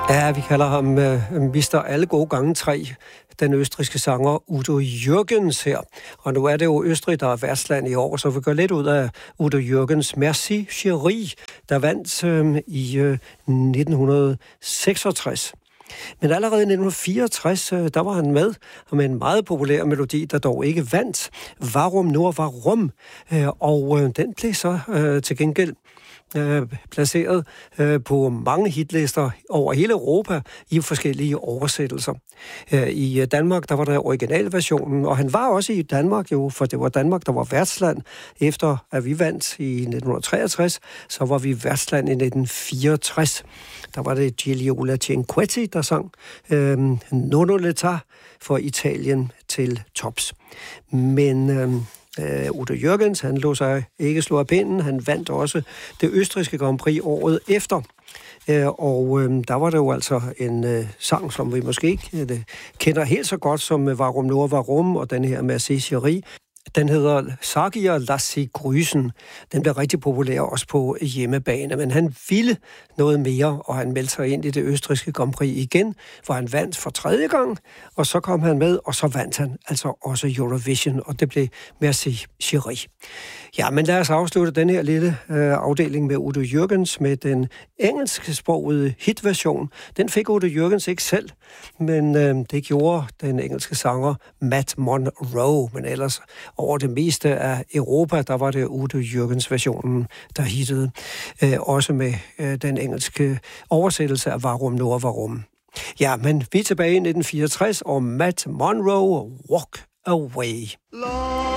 Ja, vi kalder ham Mr. Alle gode gange 3, den østrigske sanger Udo Jürgens her. Og nu er det jo Østrig, der er værtsland i år, så vi går lidt ud af Udo Jürgens Merci Chérie, der vandt i 1966. Men allerede i 1964, der var han med en meget populær melodi, der dog ikke vandt. Warum nur warum? Og den blev så til gengæld placeret på mange hitlister over hele Europa i forskellige oversættelser. I Danmark, der var der originalversionen, og han var også i Danmark jo, for det var Danmark, der var værtsland. Efter at vi vandt i 1963, så var vi værtsland i 1964. Der var det Gigliola Cinquetti, der sang Nonno l'età for Italien til tops. Men Udo Jürgens, han lå sig ikke slå af pinden. Han vandt også det østrigske Grand Prix året efter. Og der var det jo altså en sang, som vi måske ikke kender helt så godt som Warum nur warum, og den her Merci Chérie. Den hedder Sag ihr, lass sie grüßen. Den blev rigtig populær også på hjemmebane, men han ville noget mere, og han meldte sig ind i det østrigske Grand Prix igen, hvor han vandt for 3. gang, og så kom han med, og så vandt han altså også Eurovision, og det blev Merci Chérie. Ja, men lad os afslutte den her lille afdeling med Udo Jürgens med den engelsksprogede hitversion. Den fik Udo Jürgens ikke selv, men det gjorde den engelske sanger Matt Monro, men ellers over det meste af Europa, der var det Udo Jürgens-versionen, der hittede. Også med den engelske oversættelse af Warum nur warum. Ja, men vi er tilbage i 1964, og Matt Monro, Walk Away.